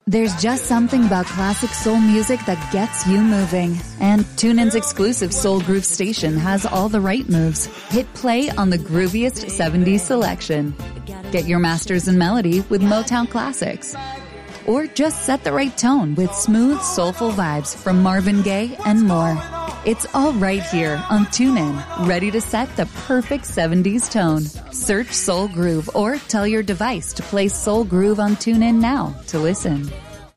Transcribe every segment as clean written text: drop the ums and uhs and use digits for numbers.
There's just something about classic soul music that gets you moving. And TuneIn's exclusive Soul Groove station has all the right moves. Hit play on the grooviest 70s selection. Get your masters in melody with Motown classics. Or just set the right tone with smooth, soulful vibes from Marvin Gaye and more. It's all right here on TuneIn, ready to set the perfect 70s tone. Search Soul Groove or tell your device to play Soul Groove on TuneIn now to listen.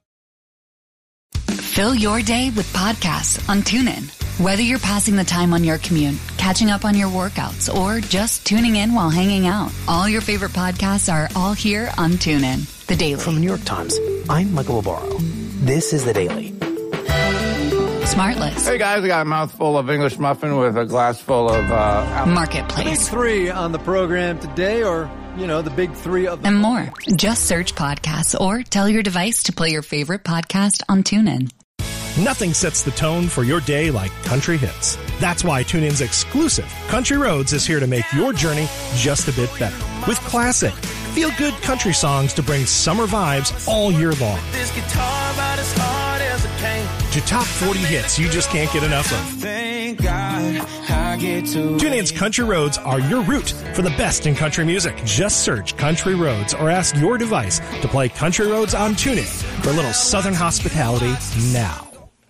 Fill your day with podcasts on TuneIn. Whether you're passing the time on your commute, catching up on your workouts, or just tuning in while hanging out, all your favorite podcasts are all here on TuneIn. The Daily. From the New York Times, I'm Michael Barbaro. This is The Daily. Smartless. Hey guys, I got a mouthful of English muffin with a glass full of Marketplace. The big three on the program today, or, the big three of them. And more. Just search podcasts or tell your device to play your favorite podcast on TuneIn. Nothing sets the tone for your day like country hits. That's why TuneIn's exclusive Country Roads is here to make your journey just a bit better. With classic, feel-good country songs to bring summer vibes all year long. This guitar about as hard as it came. To top 40 hits you just can't get enough of. Thank God I get to TuneIn's Country Roads are your route for the best in country music. Just search Country Roads or ask your device to play Country Roads on TuneIn for a little Southern hospitality now.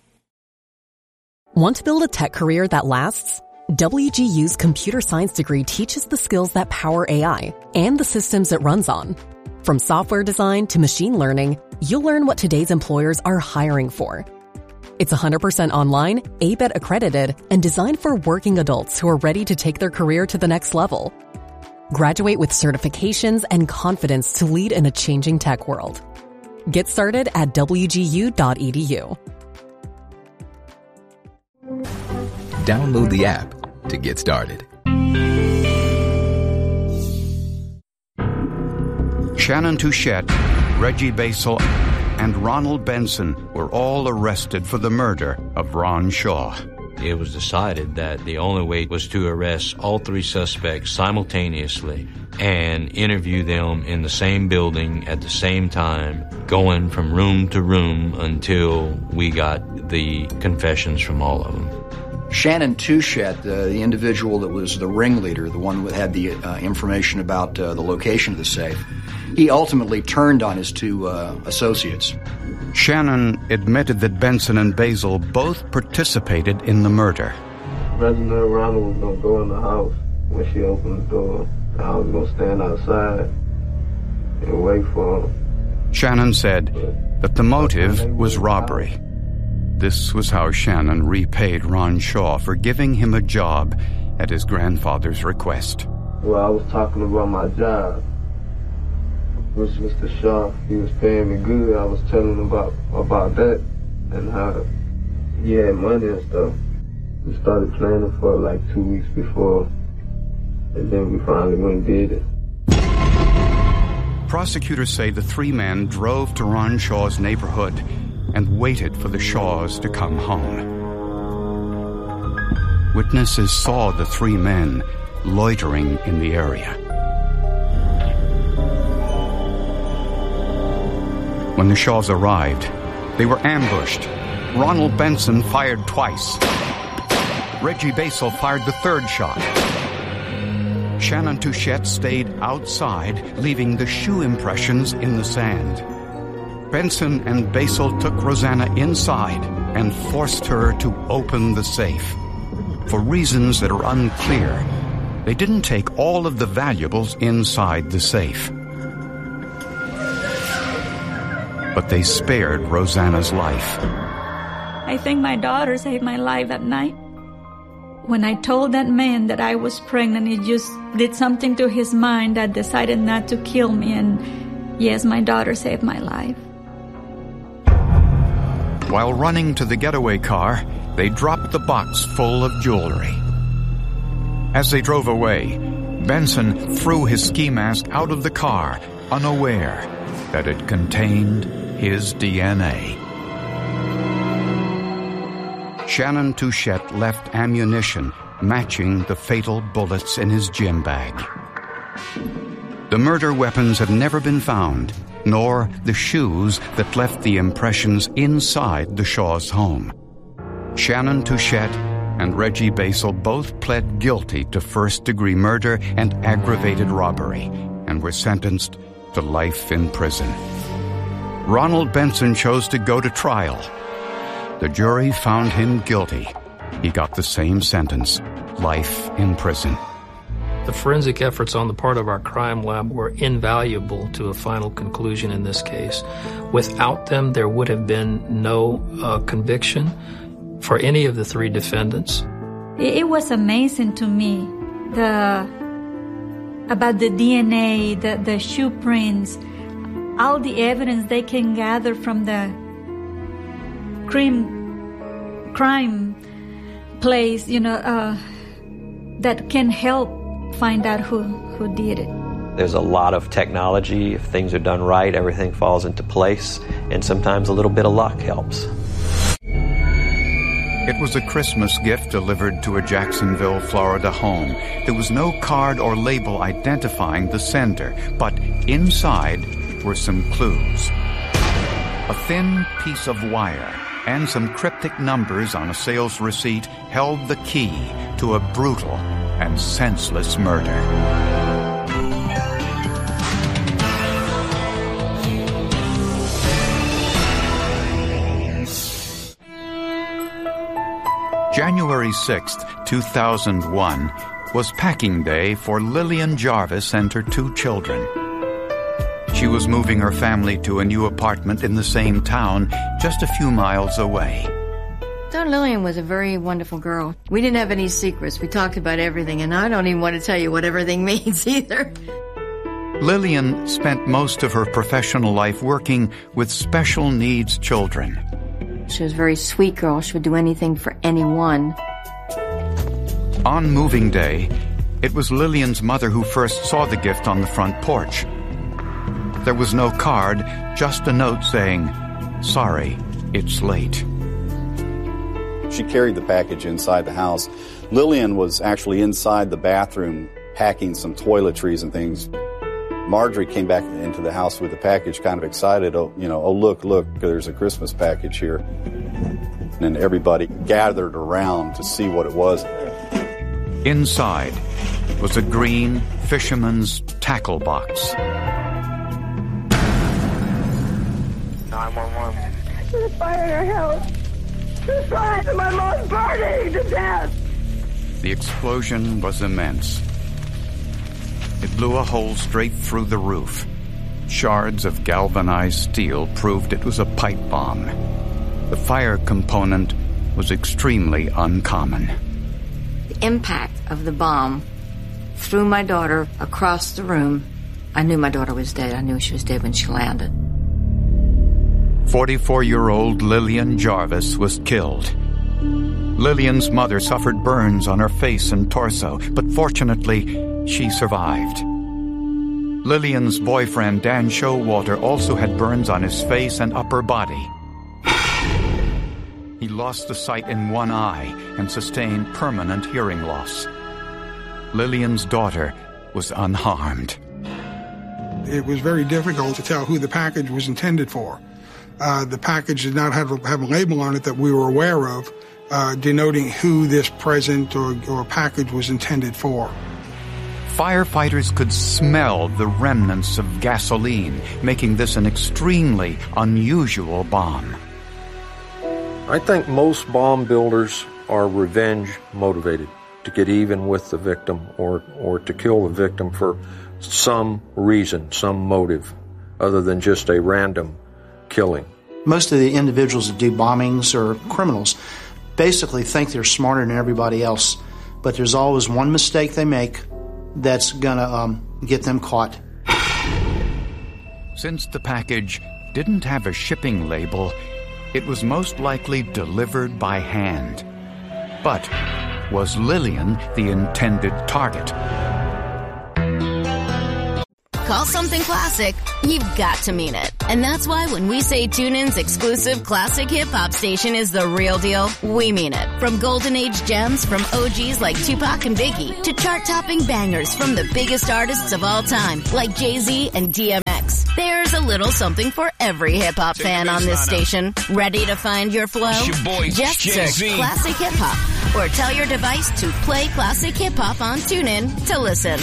Want to build a tech career that lasts? WGU's computer science degree teaches the skills that power AI and the systems it runs on. From software design to machine learning, you'll learn what today's employers are hiring for. It's 100% online, ABET accredited, and designed for working adults who are ready to take their career to the next level. Graduate with certifications and confidence to lead in a changing tech world. Get started at wgu.edu. Download the app to get started. Shannon Touchette, Reggie Basel, and Ronald Benson were all arrested for the murder of Ron Shaw. It was decided that the only way was to arrest all three suspects simultaneously and interview them in the same building at the same time, going from room to room until we got the confessions from all of them. Shannon Touchette, the individual that was the ringleader, the one that had the information about the location of the safe, he ultimately turned on his two associates. Shannon admitted that Benson and Basil both participated in the murder. Reginald Ronald was going to go in the house when she opened the door. I was going to stand outside and wait for him. Shannon said that the motive was robbery. This was how Shannon repaid Ron Shaw for giving him a job at his grandfather's request. Well, I was talking about my job, which Mr. Shaw, he was paying me good. I was telling him about that and how he had money and stuff. We started planning for like 2 weeks before, and then we finally went and did it. Prosecutors say the three men drove to Ron Shaw's neighborhood and waited for the Shaws to come home. Witnesses saw the three men loitering in the area. When the Shaws arrived, they were ambushed. Ronald Benson fired twice. Reggie Basel fired the third shot. Shannon Touchette stayed outside, leaving the shoe impressions in the sand. Benson and Basel took Rosanna inside and forced her to open the safe. For reasons that are unclear, they didn't take all of the valuables inside the safe. But they spared Rosanna's life. I think my daughter saved my life that night. When I told that man that I was pregnant, he just did something to his mind that decided not to kill me. And yes, my daughter saved my life. While running to the getaway car, they dropped the box full of jewelry. As they drove away, Benson threw his ski mask out of the car, unaware that it contained his DNA. Shannon Touchette left ammunition matching the fatal bullets in his gym bag. The murder weapons have never been found, nor the shoes that left the impressions inside the Shaw's home. Shannon Touchette and Reggie Basel both pled guilty to first-degree murder and aggravated robbery and were sentenced to life in prison. Ronald Benson chose to go to trial. The jury found him guilty. He got the same sentence, life in prison. The forensic efforts on the part of our crime lab were invaluable to a final conclusion in this case. Without them, there would have been no conviction for any of the three defendants. It was amazing to me, about the DNA, the shoe prints, all the evidence they can gather from the crime place, that can help find out who did it. There's a lot of technology. If things are done right, everything falls into place, and sometimes a little bit of luck helps. It was a Christmas gift delivered to a Jacksonville, Florida home. There was no card or label identifying the sender, but inside were some clues. A thin piece of wire and some cryptic numbers on a sales receipt held the key to a brutal and senseless murder. January 6th, 2001, was packing day for Lillian Jarvis and her two children. She was moving her family to a new apartment in the same town, just a few miles away. Dawn Lillian was a very wonderful girl. We didn't have any secrets. We talked about everything, and I don't even want to tell you what everything means either. Lillian spent most of her professional life working with special needs children. She was a very sweet girl. She would do anything for anyone. On moving day, it was Lillian's mother who first saw the gift on the front porch. There was no card, just a note saying, "Sorry, it's late." She carried the package inside the house. Lillian was actually inside the bathroom packing some toiletries and things. Marjorie came back into the house with the package, kind of excited. Oh, look, there's a Christmas package here. And everybody gathered around to see what it was. Inside was a green fisherman's tackle box. 911. There's a fire in our house. There's fire and my mom's burning to death. The explosion was immense. It blew a hole straight through the roof. Shards of galvanized steel proved it was a pipe bomb. The fire component was extremely uncommon. The impact of the bomb threw my daughter across the room. I knew my daughter was dead. I knew she was dead when she landed. 44-year-old Lillian Jarvis was killed. Lillian's mother suffered burns on her face and torso, but fortunately, she survived. Lillian's boyfriend, Dan Showalter, also had burns on his face and upper body. He lost the sight in one eye and sustained permanent hearing loss. Lillian's daughter was unharmed. It was very difficult to tell who the package was intended for. The package did not have a label on it that we were aware of, denoting who this present or package was intended for. Firefighters could smell the remnants of gasoline, making this an extremely unusual bomb. I think most bomb builders are revenge motivated, to get even with the victim or to kill the victim for some reason, some motive, other than just a random killing. Most of the individuals that do bombings or criminals basically think they're smarter than everybody else, but there's always one mistake they make that's gonna get them caught. Since the package didn't have a shipping label, it was most likely delivered by hand. But was Lillian the intended target? Call something classic, you've got to mean it. And that's why when we say TuneIn's exclusive classic hip-hop station is the real deal, we mean it. From golden age gems from OGs like Tupac and Biggie to chart-topping bangers from the biggest artists of all time like Jay-Z and DMX. There's a little something for every hip-hop fan on this station. Ready to find your flow? It's your boy, Just search Jay-Z. Classic Hip Hop or tell your device to play Classic Hip Hop on TuneIn to listen.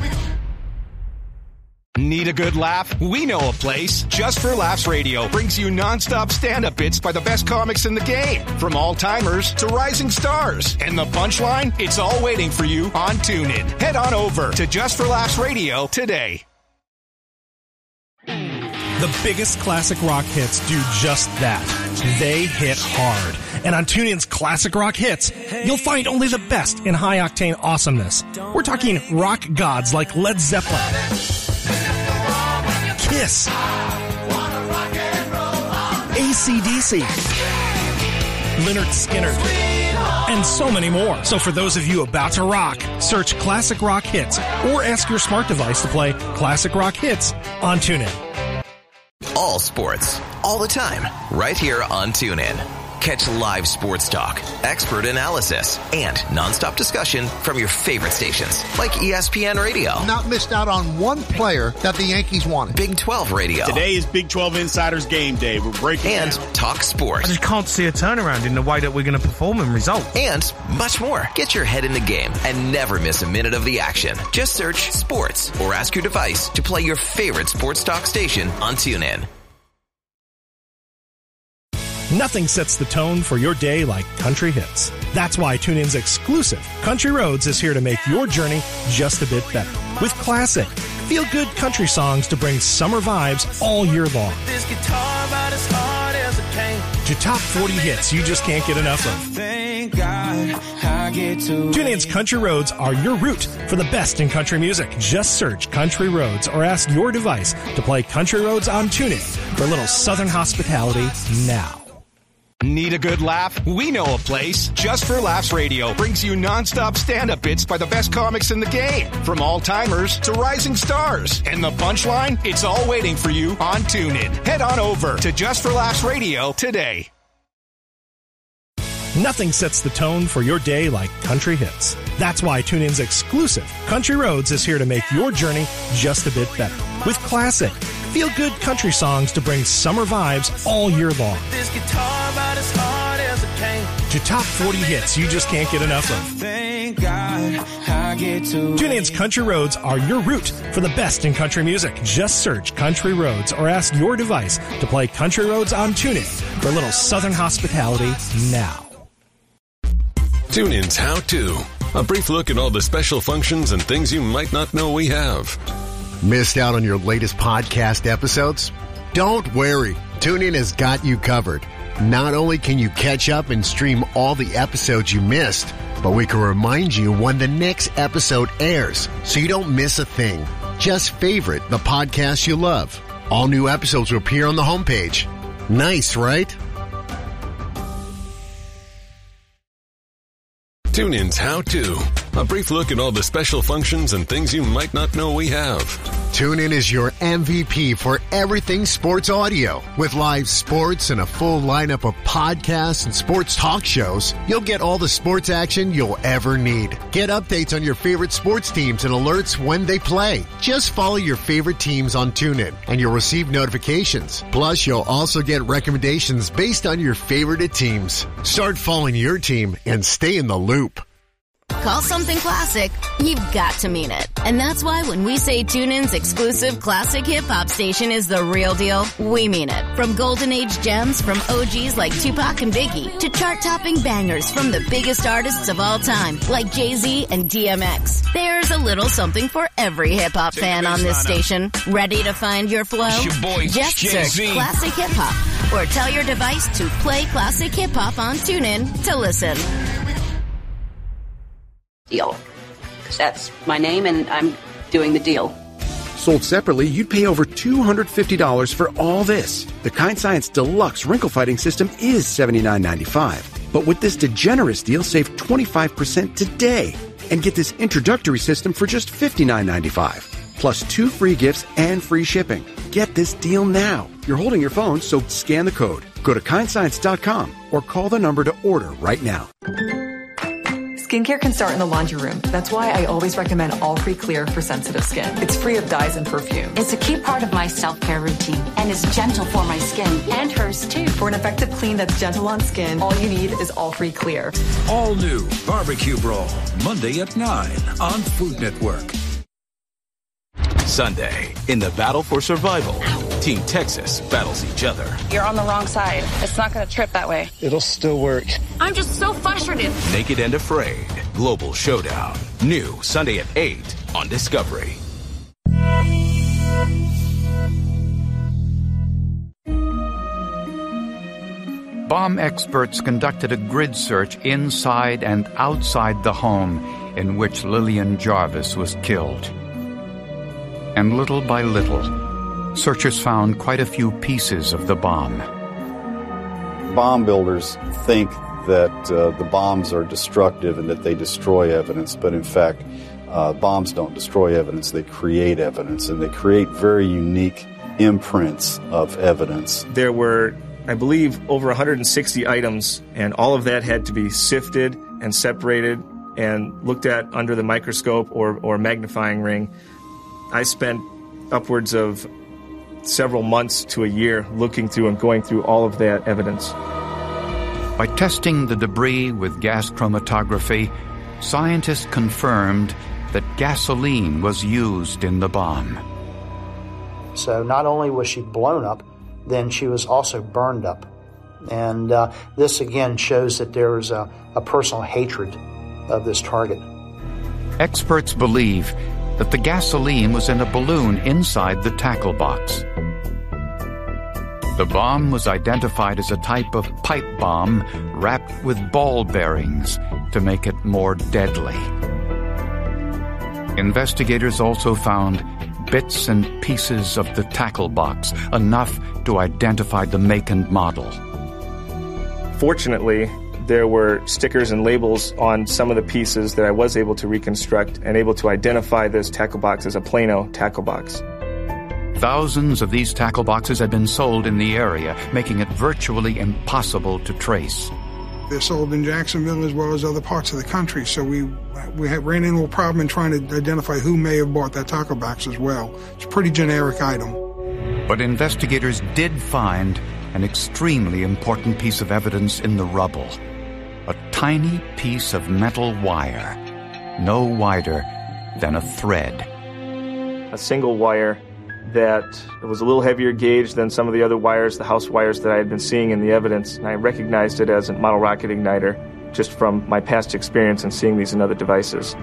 Need a good laugh? We know a place. Just for Laughs Radio brings you non-stop stand-up bits by the best comics in the game. From all-timers to rising stars. And the punchline? It's all waiting for you on TuneIn. Head on over to Just for Laughs Radio today. The biggest classic rock hits do just that. They hit hard. And on TuneIn's Classic Rock Hits, you'll find only the best in high-octane awesomeness. We're talking rock gods like Led Zeppelin, Kiss, AC/DC, Lynyrd Skynyrd, and so many more. So for those of you about to rock, search Classic Rock Hits or ask your smart device to play Classic Rock Hits on TuneIn. All sports, all the time, right here on TuneIn. Catch live sports talk, expert analysis, and nonstop discussion from your favorite stations, like ESPN Radio. Not missed out on one player that the Yankees wanted. Big 12 Radio. Today is Big 12 Insiders Game Day. We're breaking and down. Talk Sports. I just can't see a turnaround in the way that we're going to perform and result. And much more. Get your head in the game and never miss a minute of the action. Just search sports or ask your device to play your favorite sports talk station on TuneIn. Nothing sets the tone for your day like country hits. That's why TuneIn's exclusive Country Roads is here to make your journey just a bit better. With classic, feel-good country songs to bring summer vibes all year long. This guitar about as hard as it came. To top 40 hits you just can't get enough of. Thank God I get to. TuneIn's Country Roads are your route for the best in country music. Just search Country Roads or ask your device to play Country Roads on TuneIn for a little Southern hospitality now. Need a good laugh? We know a place. Just for Laughs Radio brings you non-stop stand-up bits by the best comics in the game. From all-timers to rising stars. And the punchline? It's all waiting for you on TuneIn. Head on over to Just for Laughs Radio today. Nothing sets the tone for your day like country hits. That's why TuneIn's exclusive Country Roads is here to make your journey just a bit better. With classic, feel-good country songs to bring summer vibes all year long. This guitar about as hard as it came. To top 40 hits you just can't get enough of. Thank God I get to. TuneIn's Country Roads are your route for the best in country music. Just search Country Roads or ask your device to play Country Roads on TuneIn for a little Southern hospitality now. TuneIn's How To. A brief look at all the special functions and things you might not know we have. Missed out on your latest podcast episodes? Don't worry. TuneIn has got you covered. Not only can you catch up and stream all the episodes you missed, but we can remind you when the next episode airs so you don't miss a thing. Just favorite the podcast you love. All new episodes will appear on the homepage. Nice, right? TuneIn's How To. A brief look at all the special functions and things you might not know we have. TuneIn is your MVP for everything sports audio. With live sports and a full lineup of podcasts and sports talk shows, you'll get all the sports action you'll ever need. Get updates on your favorite sports teams and alerts when they play. Just follow your favorite teams on TuneIn and you'll receive notifications. Plus, you'll also get recommendations based on your favorite teams. Start following your team and stay in the loop. Call something classic, you've got to mean it. And that's why when we say TuneIn's exclusive classic hip-hop station is the real deal, we mean it. From golden age gems from OGs like Tupac and Biggie to chart-topping bangers from the biggest artists of all time like Jay-Z and DMX. There's a little something for every hip-hop fan on this station. Ready to find your flow? It's your boy, Just Jay-Z. search Classic Hip-Hop or tell your device to play Classic Hip-Hop on TuneIn to listen. Deal. Because that's my name and I'm doing the deal. Sold separately, you'd pay over $250 for all this. The Kind Science Deluxe Wrinkle Fighting System is $79.95. But with this DeGeneres deal, save 25% today. And get this introductory system for just $59.95. Plus 2 free gifts and free shipping. Get this deal now. You're holding your phone, so scan the code. Go to kindscience.com or call the number to order right now. Skincare can start in the laundry room. That's why I always recommend All-Free Clear for sensitive skin. It's free of dyes and perfume. It's a key part of my self-care routine and is gentle for my skin and hers too. For an effective clean that's gentle on skin, all you need is All-Free Clear. All new Barbecue Brawl, Monday at 9 on Food Network. Sunday, in the battle for survival, Team Texas battles each other. You're on the wrong side. It's not going to trip that way. It'll still work. I'm just so frustrated. Naked and Afraid, Global Showdown. New Sunday at 8 on Discovery. Bomb experts conducted a grid search inside and outside the home in which Lillian Jarvis was killed. And little by little, searchers found quite a few pieces of the bomb. Bomb builders think that the bombs are destructive and that they destroy evidence, but in fact, bombs don't destroy evidence, they create evidence, and they create very unique imprints of evidence. There were, I believe, over 160 items, and all of that had to be sifted and separated and looked at under the microscope or magnifying ring. I spent upwards of several months to a year looking through and going through all of that evidence. By testing the debris with gas chromatography, scientists confirmed that gasoline was used in the bomb. So not only was she blown up, then she was also burned up. And this again shows that there was a personal hatred of this target. Experts believe that the gasoline was in a balloon inside the tackle box. The bomb was identified as a type of pipe bomb wrapped with ball bearings to make it more deadly. Investigators also found bits and pieces of the tackle box, enough to identify the make and model. Fortunately, there were stickers and labels on some of the pieces that I was able to reconstruct and able to identify this tackle box as a Plano tackle box. Thousands of these tackle boxes had been sold in the area, making it virtually impossible to trace. They're sold in Jacksonville as well as other parts of the country, so we ran into a problem in trying to identify who may have bought that tackle box as well. It's a pretty generic item. But investigators did find an extremely important piece of evidence in the rubble. A tiny piece of metal wire, no wider than a thread. A single wire that was a little heavier gauge than some of the other wires, the house wires that I had been seeing in the evidence, and I recognized it as a model rocket igniter just from my past experience and seeing these in other devices.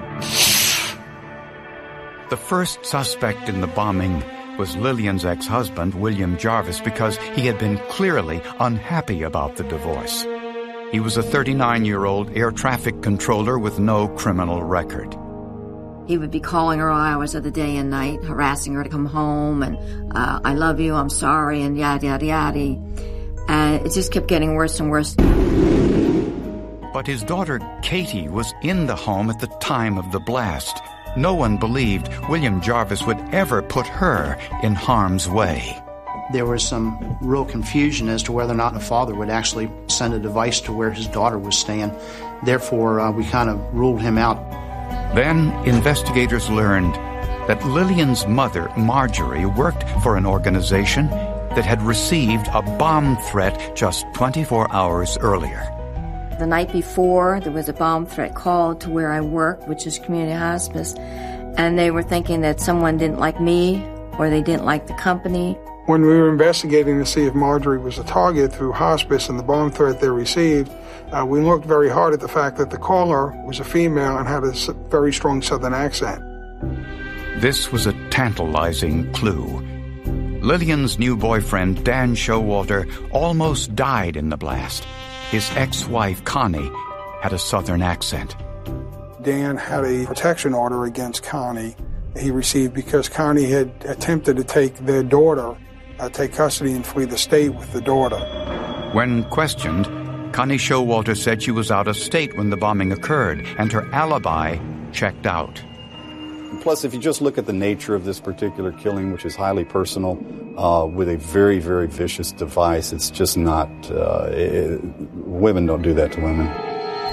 The first suspect in the bombing was Lillian's ex-husband, William Jarvis, because he had been clearly unhappy about the divorce. He was a 39-year-old air traffic controller with no criminal record. He would be calling her all hours of the day and night, harassing her to come home, and I love you, I'm sorry, and yada, yada, yada. And it just kept getting worse and worse. But his daughter, Katie, was in the home at the time of the blast. No one believed William Jarvis would ever put her in harm's way. There was some real confusion as to whether or not the father would actually send a device to where his daughter was staying. Therefore, we kind of ruled him out. Then investigators learned that Lillian's mother, Marjorie, worked for an organization that had received a bomb threat just 24 hours earlier. The night before, there was a bomb threat called to where I worked, which is community hospice, and they were thinking that someone didn't like me or they didn't like the company. When we were investigating to see if Marjorie was a target through hospice and the bomb threat they received, we looked very hard at the fact that the caller was a female and had a very strong Southern accent. This was a tantalizing clue. Lillian's new boyfriend, Dan Showalter, almost died in the blast. His ex-wife, Connie, had a Southern accent. Dan had a protection order against Connie he received because Connie had attempted to take their daughter, take custody and flee the state with the daughter. When questioned, Connie Showalter said she was out of state when the bombing occurred, and her alibi checked out. Plus, if you just look at the nature of this particular killing, which is highly personal, with a very, very vicious device, it's just not... women don't do that to women.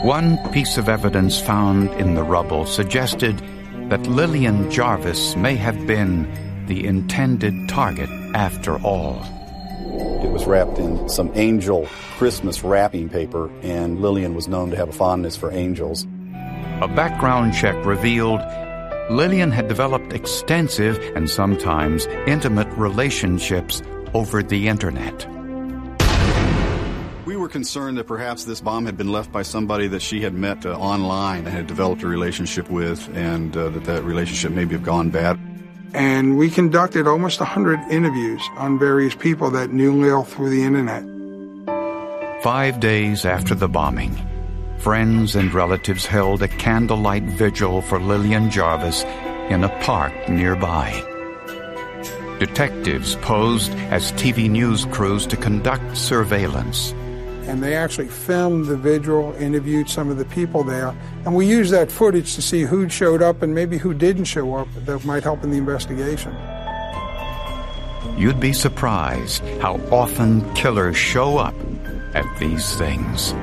One piece of evidence found in the rubble suggested that Lillian Jarvis may have been the intended target after all. It was wrapped in some angel Christmas wrapping paper, and Lillian was known to have a fondness for angels. A background check revealed Lillian had developed extensive and sometimes intimate relationships over the internet. We were concerned that perhaps this bomb had been left by somebody that she had met online and had developed a relationship with, and that relationship maybe have gone bad. And we conducted almost 100 interviews on various people that knew Lil through the internet. 5 days after the bombing, friends and relatives held a candlelight vigil for Lillian Jarvis in a park nearby. Detectives posed as TV news crews to conduct surveillance. And they actually filmed the vigil, interviewed some of the people there, and we used that footage to see who showed up and maybe who didn't show up that might help in the investigation. You'd be surprised how often killers show up at these things.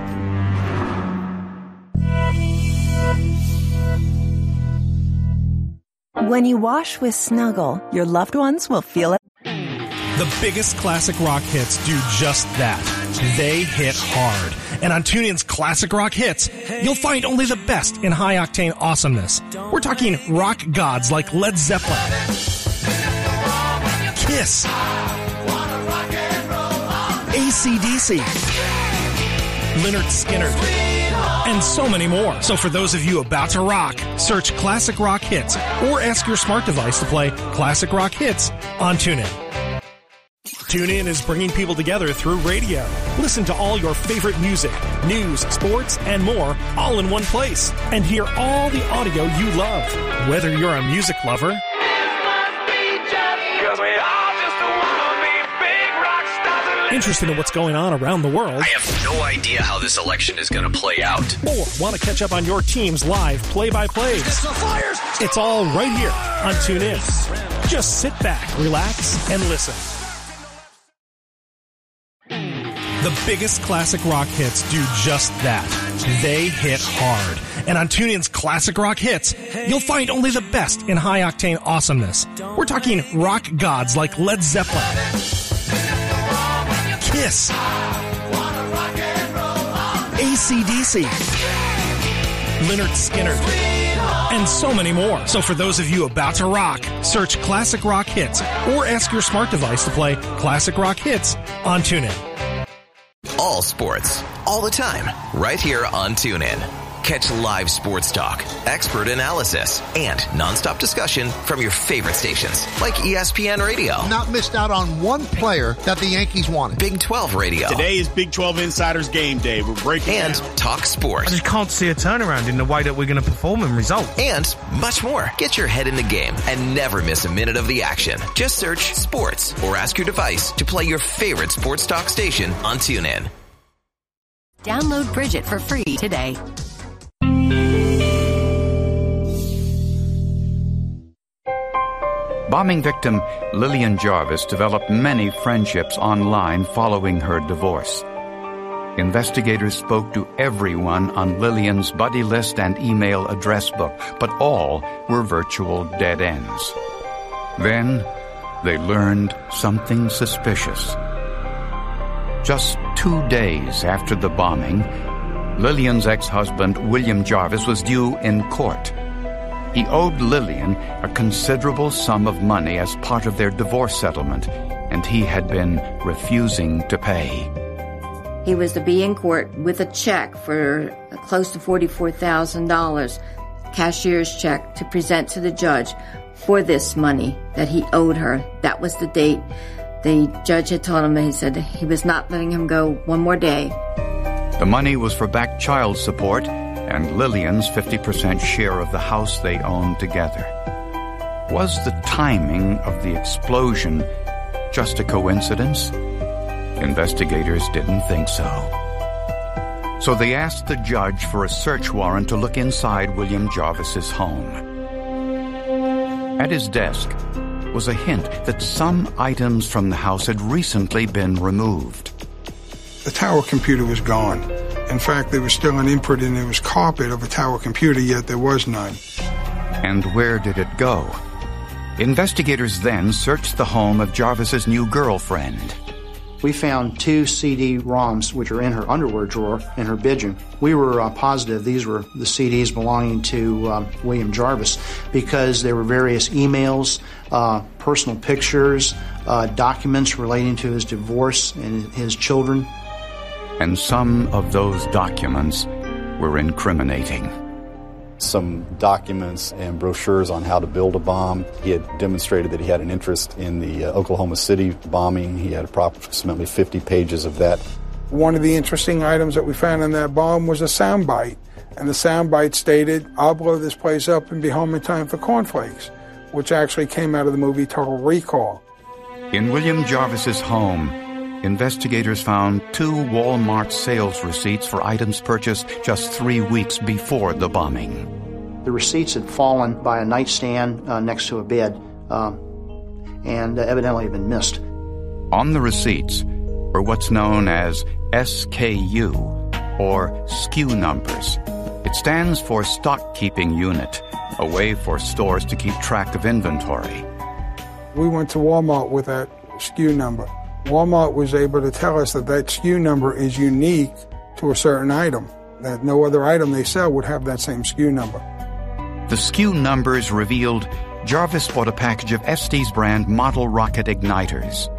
When you wash with Snuggle, your loved ones will feel it. The biggest classic rock hits do just that. They hit hard. And on TuneIn's Classic Rock Hits, you'll find only the best in high-octane awesomeness. We're talking rock gods like Led Zeppelin, Kiss, AC/DC, Lynyrd Skynyrd, and so many more. So for those of you about to rock, search Classic Rock Hits or ask your smart device to play Classic Rock Hits on TuneIn. TuneIn is bringing people together through radio. Listen to all your favorite music, news, sports, and more all in one place. And hear all the audio you love. Whether you're a music lover, interested in what's going on around the world, I have no idea how this election is going to play out, or want to catch up on your team's live play-by-plays, it's all right here on TuneIn. Just sit back, relax, and listen. The biggest classic rock hits do just that. They hit hard. And on TuneIn's Classic Rock Hits, you'll find only the best in high-octane awesomeness. We're talking rock gods like Led Zeppelin, Kiss, AC/DC, Lynyrd Skynyrd, and so many more. So for those of you about to rock, search Classic Rock Hits or ask your smart device to play Classic Rock Hits on TuneIn. All sports, all the time, right here on TuneIn. Catch live sports talk, expert analysis, and nonstop discussion from your favorite stations, like ESPN Radio. Not missed out on one player that the Yankees wanted. Big 12 Radio. Today is Big 12 Insiders Game Day. We're breaking and down. Talk sports. I just can't see a turnaround in the way that we're going to perform and result. And much more. Get your head in the game and never miss a minute of the action. Just search sports or ask your device to play your favorite sports talk station on TuneIn. Download Bridget for free today. Bombing victim Lillian Jarvis developed many friendships online following her divorce. Investigators spoke to everyone on Lillian's buddy list and email address book, but all were virtual dead ends. Then they learned something suspicious. Just 2 days after the bombing, Lillian's ex-husband, William Jarvis, was due in court. He owed Lillian a considerable sum of money as part of their divorce settlement, and he had been refusing to pay. He was to be in court with a check for close to $44,000, cashier's check, to present to the judge for this money that he owed her. That was the date. The judge had told him that he said he was not letting him go one more day. The money was for back child support and Lillian's 50% share of the house they owned together. Was the timing of the explosion just a coincidence? Investigators didn't think so. So they asked the judge for a search warrant to look inside William Jarvis's home. At his desk was a hint that some items from the house had recently been removed. The tower computer was gone. In fact, there was still an imprint and there was carpet of a tower computer, yet there was none. And where did it go? Investigators then searched the home of Jarvis's new girlfriend. We found 2 CD-ROMs, which are in her underwear drawer in her bedroom. We were positive these were the CDs belonging to William Jarvis because there were various emails, personal pictures, documents relating to his divorce and his children. And some of those documents were incriminating. Some documents and brochures on how to build a bomb. He had demonstrated that he had an interest in the Oklahoma City bombing. He had approximately 50 pages of that. One of the interesting items that we found in that bomb was a soundbite. And the soundbite stated, "I'll blow this place up and be home in time for cornflakes," which actually came out of the movie Total Recall. In William Jarvis's home, investigators found 2 Walmart sales receipts for items purchased just 3 weeks before the bombing. The receipts had fallen by a nightstand next to a bed and evidently had been missed. On the receipts were what's known as SKU, or SKU numbers. It stands for Stock Keeping Unit, a way for stores to keep track of inventory. We went to Walmart with that SKU number. Walmart was able to tell us that that SKU number is unique to a certain item, that no other item they sell would have that same SKU number. The SKU numbers revealed Jarvis bought a package of Estes brand model rocket igniters.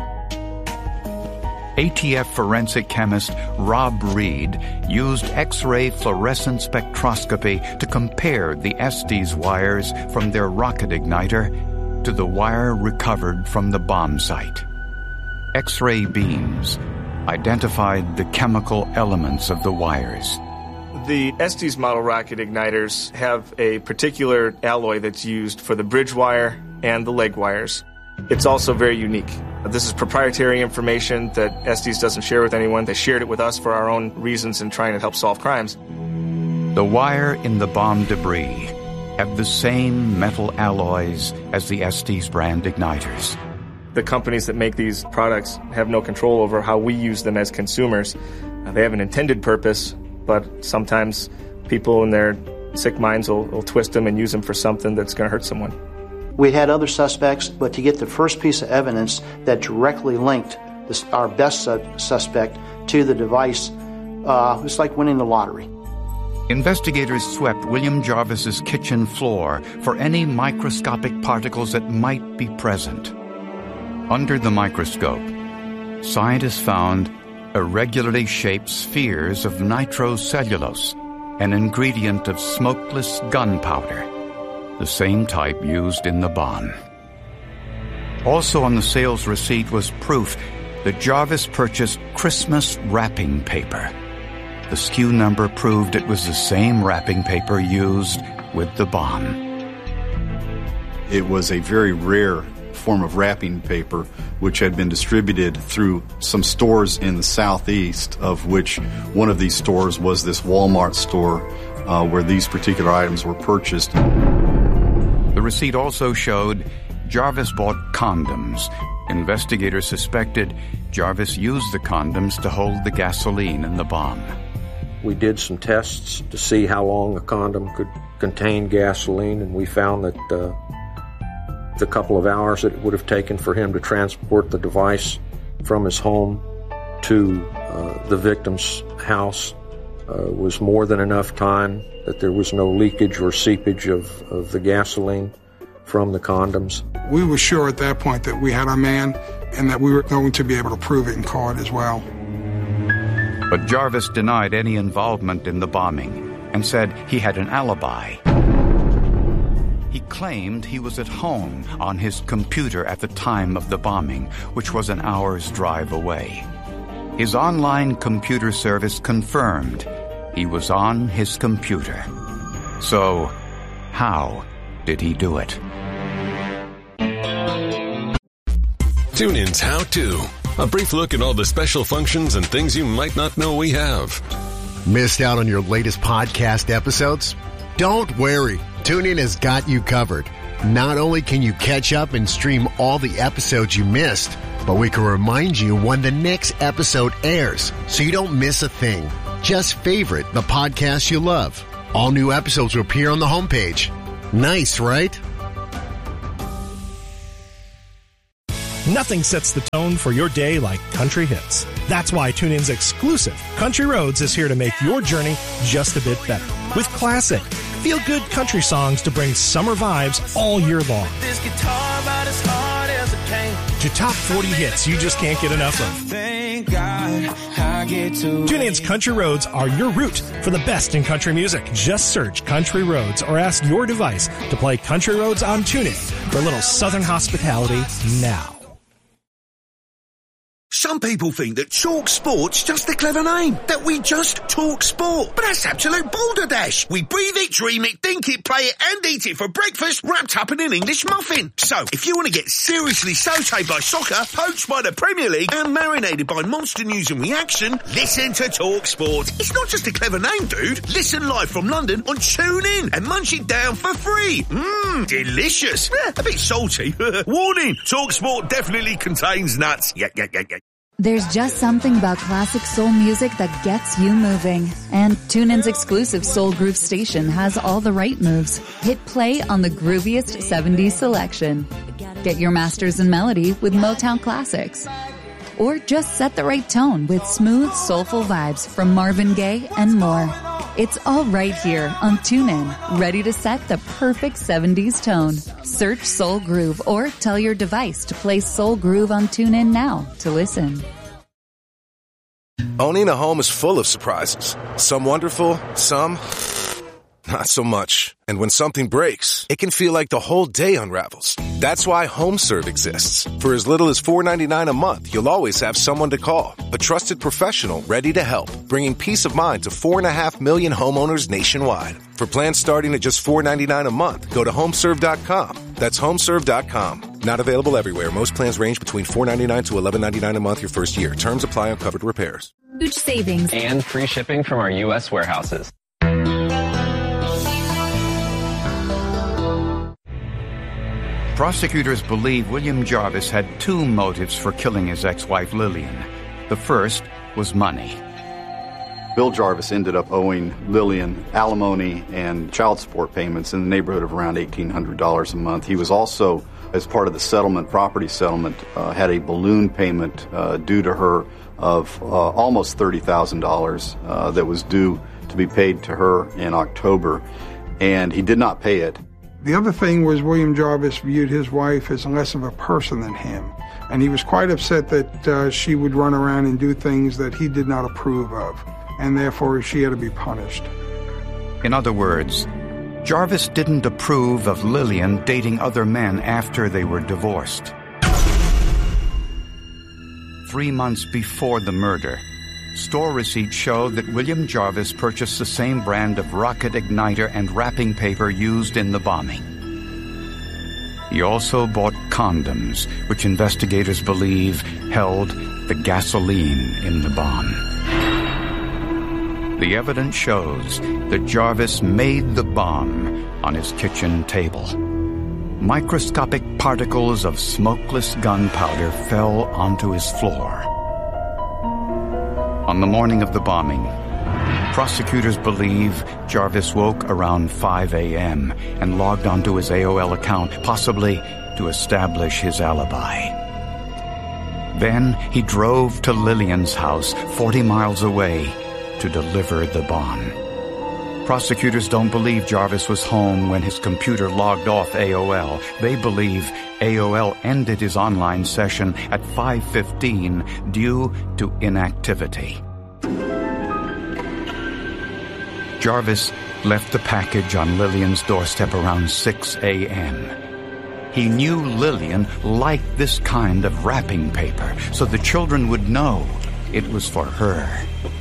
ATF forensic chemist Rob Reed used X-ray fluorescent spectroscopy to compare the Estes wires from their rocket igniter to the wire recovered from the bomb site. X-ray beams identified the chemical elements of the wires. The Estes model rocket igniters have a particular alloy that's used for the bridge wire and the leg wires. It's also very unique. This is proprietary information that Estes doesn't share with anyone. They shared it with us for our own reasons in trying to help solve crimes. The wire in the bomb debris have the same metal alloys as the Estes brand igniters. The companies that make these products have no control over how we use them as consumers. They have an intended purpose, but sometimes people in their sick minds will twist them and use them for something that's going to hurt someone. We had other suspects, but to get the first piece of evidence that directly linked our best suspect to the device, it's like winning the lottery. Investigators swept William Jarvis's kitchen floor for any microscopic particles that might be present. Under the microscope, scientists found irregularly shaped spheres of nitrocellulose, an ingredient of smokeless gunpowder, the same type used in the bomb. Also on the sales receipt was proof that Jarvis purchased Christmas wrapping paper. The SKU number proved it was the same wrapping paper used with the bomb. It was a very rare form of wrapping paper which had been distributed through some stores in the southeast, of which one of these stores was this Walmart store where these particular items were purchased. The receipt also showed Jarvis bought condoms. Investigators suspected Jarvis used the condoms to hold the gasoline in the bomb. We did some tests to see how long a condom could contain gasoline, and we found that the couple of hours that it would have taken for him to transport the device from his home to the victim's house was more than enough time, that there was no leakage or seepage of the gasoline from the condoms. We were sure at that point that we had our man and that we were going to be able to prove it in court as well. But Jarvis denied any involvement in the bombing and said he had an alibi. He claimed he was at home on his computer at the time of the bombing, which was an hour's drive away. His online computer service confirmed he was on his computer. So, how did he do it? TuneIn's How To. A brief look at all the special functions and things you might not know we have. Missed out on your latest podcast episodes? Don't worry. TuneIn has got you covered. Not only can you catch up and stream all the episodes you missed, but we can remind you when the next episode airs so you don't miss a thing. Just favorite the podcast you love. All new episodes will appear on the homepage. Nice, right? Nothing sets the tone for your day like country hits. That's why TuneIn's exclusive Country Roads is here to make your journey just a bit better. With classic, feel-good country songs to bring summer vibes all year long. This guitar about as hard as it came. To top 40 hits you just can't get enough of. Thank God I get to. TuneIn's Country Roads are your route for the best in country music. Just search Country Roads or ask your device to play Country Roads on TuneIn for a little southern hospitality now. Some people think that Talk Sport's just a clever name, that we just talk sport. But that's absolute balderdash. We breathe it, dream it, think it, play it, and eat it for breakfast, wrapped up in an English muffin. So, if you want to get seriously sautéed by soccer, poached by the Premier League, and marinated by monster news and reaction, listen to Talk Sport. It's not just a clever name, dude. Listen live from London on TuneIn and munch it down for free. Delicious. A bit salty. Warning, Talk Sport definitely contains nuts. Yeah. There's just something about classic soul music that gets you moving. And TuneIn's exclusive Soul Groove station has all the right moves. Hit play on the grooviest 70s selection. Get your masters in melody with Motown classics. Or just set the right tone with smooth, soulful vibes from Marvin Gaye and more. It's all right here on TuneIn, ready to set the perfect 70s tone. Search Soul Groove or tell your device to play Soul Groove on TuneIn now to listen. Owning a home is full of surprises. Some wonderful, some not so much. And when something breaks, it can feel like the whole day unravels. That's why HomeServe exists. For as little as $4.99 a month, you'll always have someone to call. A trusted professional ready to help, bringing peace of mind to 4.5 million homeowners nationwide. For plans starting at just $4.99 a month, go to HomeServe.com. That's HomeServe.com. Not available everywhere. Most plans range between $4.99 to $11.99 a month your first year. Terms apply on covered repairs. Huge savings. And free shipping from our U.S. warehouses. Prosecutors believe William Jarvis had two motives for killing his ex-wife Lillian. The first was money. Bill Jarvis ended up owing Lillian alimony and child support payments in the neighborhood of around $1,800 a month. He was also, as part of the settlement, property settlement, had a balloon payment due to her of almost $30,000 that was due to be paid to her in October, and he did not pay it. The other thing was William Jarvis viewed his wife as less of a person than him, and he was quite upset that she would run around and do things that he did not approve of, and therefore she had to be punished. In other words, Jarvis didn't approve of Lillian dating other men after they were divorced. 3 months before the murder, store receipts show that William Jarvis purchased the same brand of rocket igniter and wrapping paper used in the bombing. He also bought condoms, which investigators believe held the gasoline in the bomb. The evidence shows that Jarvis made the bomb on his kitchen table. Microscopic particles of smokeless gunpowder fell onto his floor. On the morning of the bombing, prosecutors believe Jarvis woke around 5 a.m. and logged onto his AOL account, possibly to establish his alibi. Then he drove to Lillian's house 40 miles away to deliver the bomb. Prosecutors don't believe Jarvis was home when his computer logged off AOL. They believe AOL ended his online session at 5:15 due to inactivity. Jarvis left the package on Lillian's doorstep around 6 a.m. He knew Lillian liked this kind of wrapping paper, so the children would know it was for her.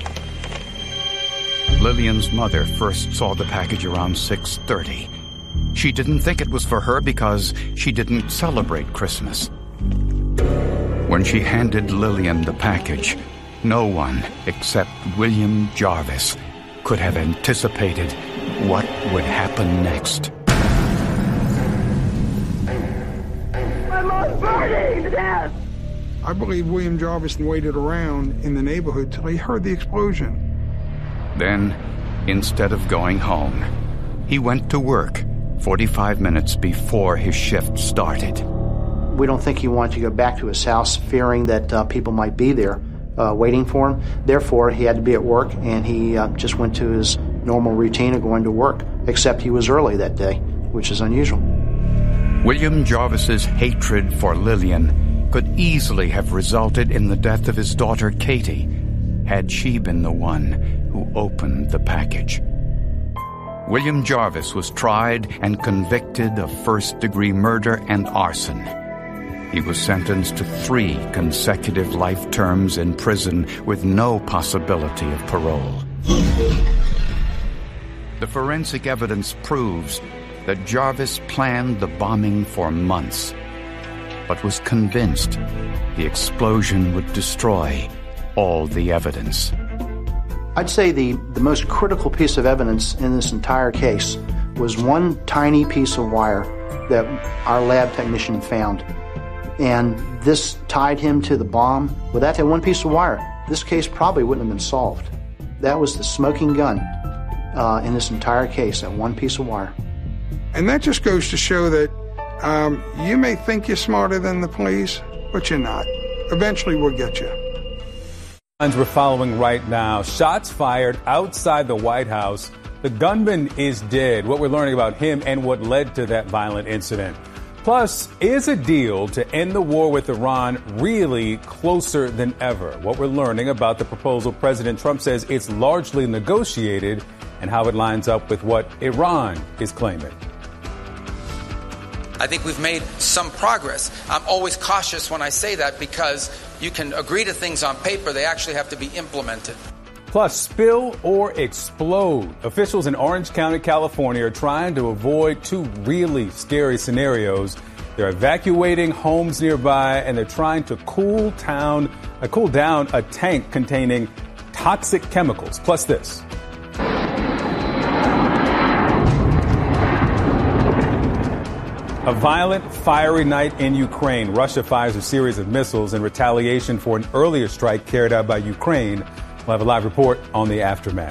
Lillian's mother first saw the package around 6:30. She didn't think it was for her because she didn't celebrate Christmas. When she handed Lillian the package, no one except William Jarvis could have anticipated what would happen next. My mom's burning to death! I believe William Jarvis waited around in the neighborhood till he heard the explosion. Then, instead of going home, he went to work 45 minutes before his shift started. We don't think he wanted to go back to his house fearing that people might be there waiting for him. Therefore, he had to be at work, and he just went to his normal routine of going to work, except he was early that day, which is unusual. William Jarvis's hatred for Lillian could easily have resulted in the death of his daughter Katie, had she been the one who opened the package. William Jarvis was tried and convicted of first-degree murder and arson. He was sentenced to 3 consecutive life terms in prison with no possibility of parole. The forensic evidence proves that Jarvis planned the bombing for months, but was convinced the explosion would destroy all the evidence. I'd say the most critical piece of evidence in this entire case was one tiny piece of wire that our lab technician found. And this tied him to the bomb. Without that one piece of wire, this case probably wouldn't have been solved. That was the smoking gun in this entire case, that one piece of wire. And that just goes to show that you may think you're smarter than the police, but you're not. Eventually we'll get you. We're following right now. Shots fired outside the White House. The gunman is dead. What we're learning about him and what led to that violent incident. Plus, is a deal to end the war with Iran really closer than ever? What we're learning about the proposal President Trump says it's largely negotiated and how it lines up with what Iran is claiming. I think we've made some progress. I'm always cautious when I say that because you can agree to things on paper. They actually have to be implemented. Plus, spill or explode. Officials in Orange County, California are trying to avoid 2 really scary scenarios. They're evacuating homes nearby and they're trying to cool down a tank containing toxic chemicals. Plus this. A violent, fiery night in Ukraine. Russia fires a series of missiles in retaliation for an earlier strike carried out by Ukraine. We'll have a live report on the aftermath.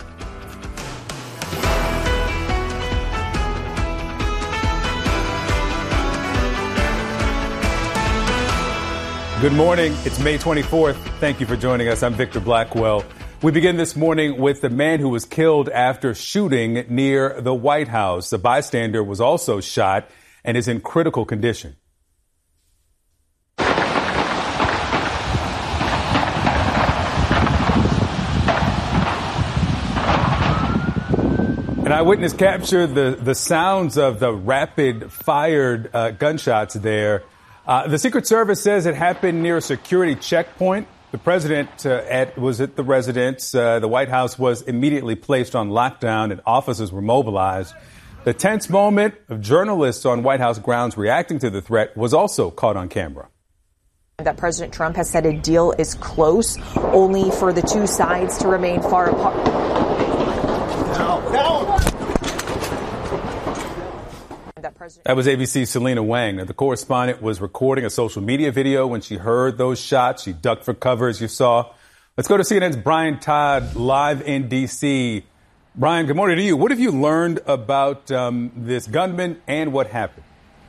Good morning. It's May 24th. Thank you for joining us. I'm Victor Blackwell. We begin this morning with the man who was killed after shooting near the White House. A bystander was also shot and is in critical condition. An eyewitness captured the sounds of the rapid-fired gunshots there. The Secret Service says it happened near a security checkpoint. The president was at the residence. The White House was immediately placed on lockdown and officers were mobilized. The tense moment of journalists on White House grounds reacting to the threat was also caught on camera. That President Trump has said a deal is close, only for the 2 sides to remain far apart. That was ABC's Selena Wang. The correspondent was recording a social media video when she heard those shots. She ducked for cover, as you saw. Let's go to CNN's Brian Todd live in D.C. Brian, good morning to you. What have you learned about this gunman and what happened?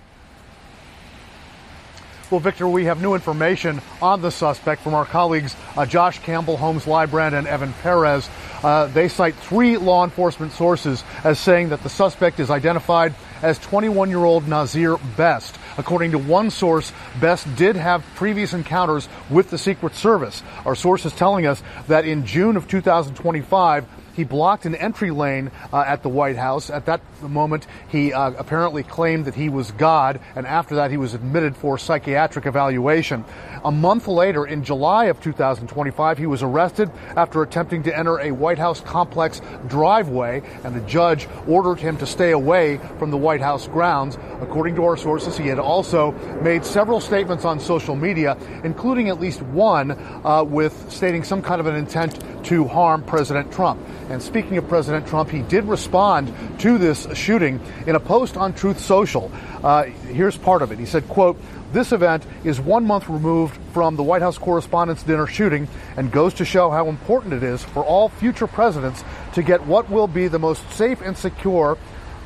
Well, Victor, we have new information on the suspect from our colleagues Josh Campbell, Holmes Lybrand, and Evan Perez. They cite 3 law enforcement sources as saying that the suspect is identified as 21-year-old Nazir Best. According to one source, Best did have previous encounters with the Secret Service. Our source is telling us that in June of 2025, he blocked an entry lane at the White House. At that moment, he apparently claimed that he was God, and after that, he was admitted for psychiatric evaluation. A month later, in July of 2025, he was arrested after attempting to enter a White House complex driveway, and the judge ordered him to stay away from the White House grounds. According to our sources, he had also made several statements on social media, including at least one with stating some kind of an intent to harm President Trump. And speaking of President Trump, he did respond to this shooting in a post on Truth Social. Here's part of it. He said, quote, "This event is 1 month removed from the White House Correspondents' Dinner shooting and goes to show how important it is for all future presidents to get what will be the most safe and secure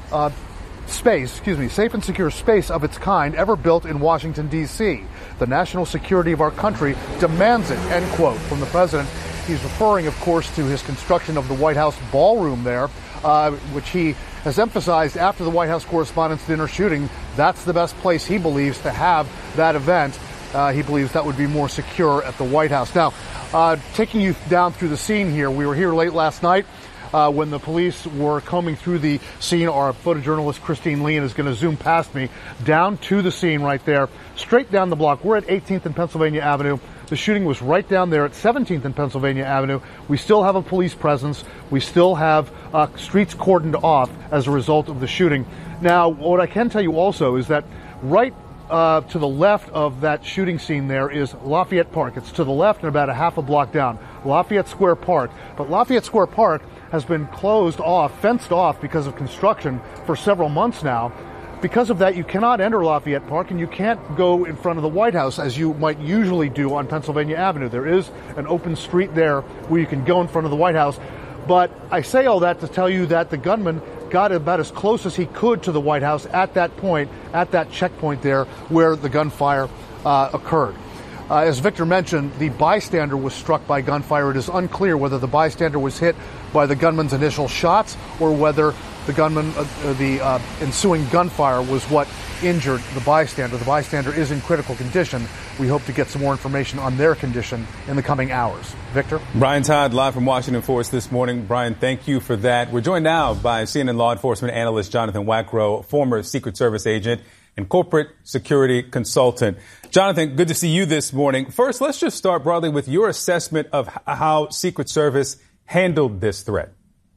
space of its kind ever built in Washington, D.C. The national security of our country demands it," end quote, from the president. He's referring, of course, to his construction of the White House ballroom there, which he has emphasized after the White House Correspondents' Dinner shooting. That's the best place he believes to have that event. He believes that would be more secure at the White House. Now, taking you down through the scene here, we were here late last night when the police were combing through the scene. Our photojournalist Christine Leon is going to zoom past me down to the scene right there, straight down the block. We're at 18th and Pennsylvania Avenue. The shooting was right down there at 17th and Pennsylvania Avenue. We still have a police presence. We still have streets cordoned off as a result of the shooting. Now, what I can tell you also is that right to the left of that shooting scene there is Lafayette Park. It's to the left and about a half a block down, Lafayette Square Park. But Lafayette Square Park has been closed off, fenced off because of construction for several months now. Because of that, you cannot enter Lafayette Park and you can't go in front of the White House as you might usually do on Pennsylvania Avenue. There is an open street there where you can go in front of the White House. But I say all that to tell you that the gunman got about as close as he could to the White House at that point, at that checkpoint there where the gunfire occurred. As Victor mentioned, the bystander was struck by gunfire. It is unclear whether the bystander was hit by the gunman's initial shots or whether the gunman, the ensuing gunfire was what injured the bystander. The bystander is in critical condition. We hope to get some more information on their condition in the coming hours. Victor? Brian Todd, live from Washington for us this morning. Brian, thank you for that. We're joined now by CNN law enforcement analyst Jonathan Wackrow, former Secret Service agent and corporate security consultant. Jonathan, good to see you this morning. First, let's just start broadly with your assessment of how Secret Service handled this threat.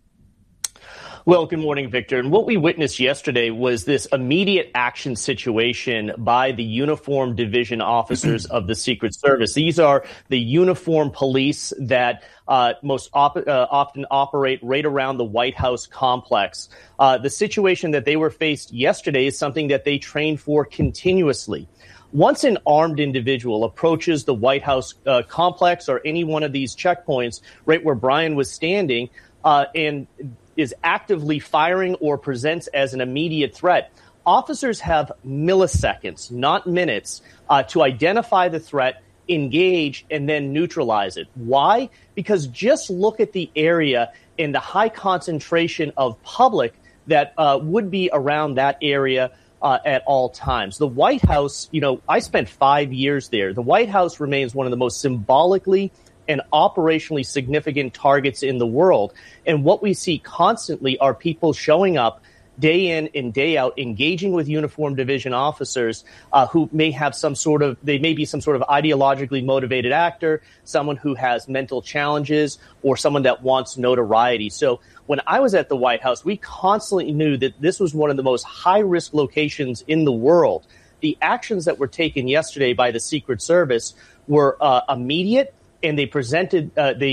Well, good morning, Victor. And what we witnessed yesterday was this immediate action situation by the uniformed division officers of the Secret Service. These are the uniformed police that most often operate right around the White House complex. The situation that they were faced yesterday is something that they train for continuously. Once an armed individual approaches the White House complex or any one of these checkpoints, right where Brian was standing, and is actively firing or presents as an immediate threat, officers have milliseconds, not minutes, to identify the threat, engage, and then neutralize it. Why? Because just look at the area and the high concentration of public that would be around that area at all times. The White House, I spent 5 years there. The White House remains one of the most symbolically and operationally significant targets in the world. And what we see constantly are people showing up day in and day out, engaging with uniformed division officers who may be some sort of ideologically motivated actor, someone who has mental challenges, or someone that wants notoriety. So when I was at the White House, we constantly knew that this was one of the most high-risk locations in the world. The actions that were taken yesterday by the Secret Service were immediate, and they prevented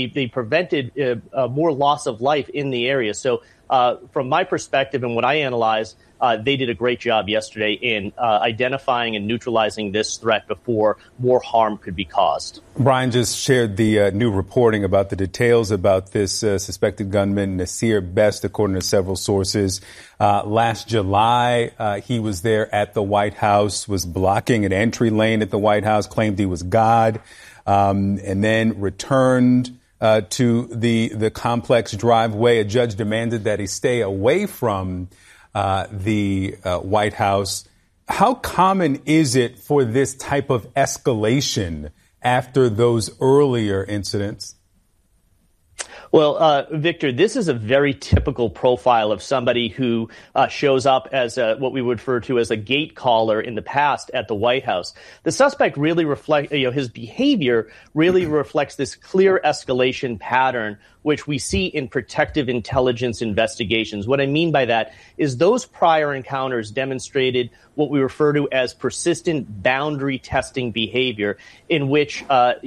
more loss of life in the area. So from my perspective and what I analyzed, they did a great job yesterday in identifying and neutralizing this threat before more harm could be caused. Brian just shared the new reporting about the details about this suspected gunman, Nasir Best, according to several sources. Last July, he was there at the White House, was blocking an entry lane at the White House, claimed he was God. And then returned to the complex driveway. A judge demanded that he stay away from the White House. How common is it for this type of escalation after those earlier incidents? Well, Victor, this is a very typical profile of somebody who shows up as what we would refer to as a gate caller in the past at the White House. The suspect really his behavior really reflects this clear escalation pattern, which we see in protective intelligence investigations. What I mean by that is those prior encounters demonstrated what we refer to as persistent boundary testing behavior, in which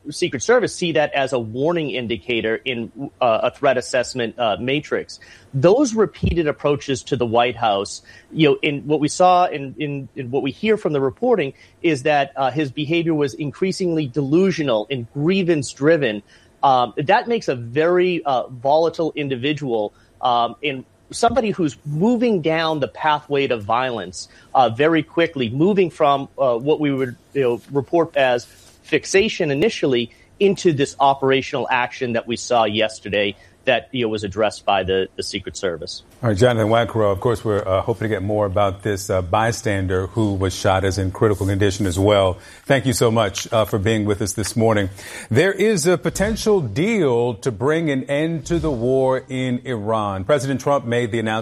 Secret Service see that as a warning indicator in a threat assessment matrix. Those repeated approaches to the White House, in what we saw in what we hear from the reporting is that his behavior was increasingly delusional and grievance-driven. That makes a very volatile individual and somebody who's moving down the pathway to violence very quickly, moving from what we would report as fixation initially into this operational action that we saw yesterday that was addressed by the Secret Service. All right, Jonathan Wacrow, of course, we're hoping to get more about this bystander who was shot as in critical condition as well. Thank you so much for being with us this morning. There is a potential deal to bring an end to the war in Iran. President Trump made the announcement